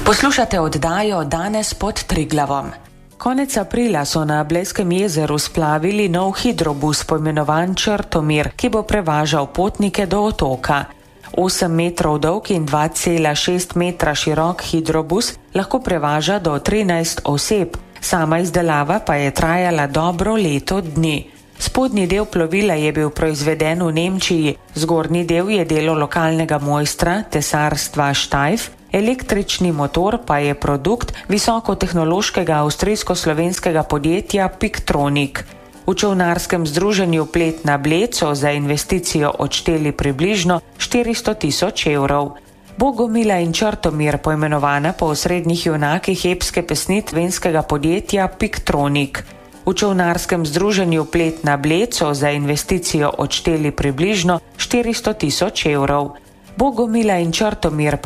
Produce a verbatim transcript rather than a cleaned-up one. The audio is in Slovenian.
Poslušate oddajo Danes pod Triglavom. Konec aprila so na Blejskem jezeru splavili nov hidrobus poimenovan Črtomir, ki bo prevažal potnike do otoka. osem metrov dolg in dva cela šest metra širok hidrobus lahko prevaža do trinajst oseb. Sama izdelava pa je trajala dobro leto dni. Spodnji del plovila je bil proizveden v Nemčiji, zgornji del je delo lokalnega mojstra tesarstva Štajf, električni motor pa je produkt visokotehnološkega avstrijsko-slovenskega podjetja Piktronik. V čolnarskem združenju Plet na Bled so za investicijo odšteli približno štiristo tisoč evrov. Bogomila in Črtomir, poimenovana po osrednjih junakih epske pesnitve slovenskega podjetja Piktronik. V čolnarskem združenju Plet na Bled so za investicijo odšteli približno štiristo tisoč evrov. Bogomila in Črtomir